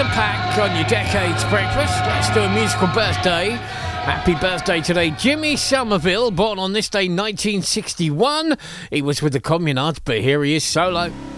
the pack on your Decades Breakfast. Let's do a musical birthday. Happy birthday today, Jimmy Somerville, born on this day 1961. He was with the Communards, but here he is solo.